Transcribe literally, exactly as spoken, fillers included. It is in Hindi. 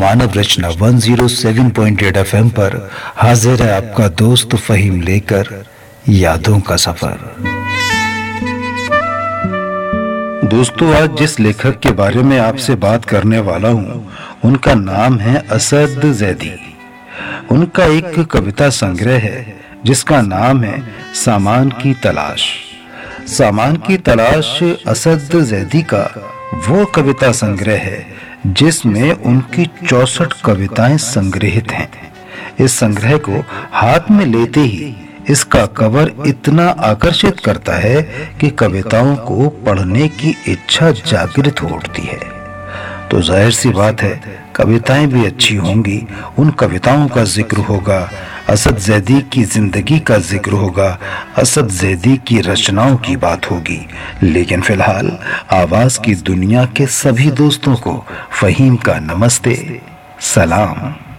मानव रचना एक सौ सात पॉइंट आठ एफएम पर हाजिर है आपका दोस्त फहीम लेकर यादों का सफर। दोस्तों, आज जिस लेखक के बारे में आपसे बात करने वाला हूं, उनका नाम है असद जैदी। उनका एक कविता संग्रह है जिसका नाम है सामान की तलाश। सामान की तलाश असद जैदी का वो कविता संग्रह है जिसमें उनकी चौसठ कविताएं संग्रहित हैं। इस संग्रह को हाथ में लेते ही इसका कवर इतना आकर्षित करता है कि कविताओं को पढ़ने की इच्छा जागृत हो उठती है। तो जाहिर सी बात है, कविताएं भी अच्छी होंगी। उन कविताओं का जिक्र होगा, असद जैदी की जिंदगी का जिक्र होगा, असद जैदी की रचनाओं की बात होगी। लेकिन फिलहाल आवाज की दुनिया के सभी दोस्तों को फहीम का नमस्ते, सलाम।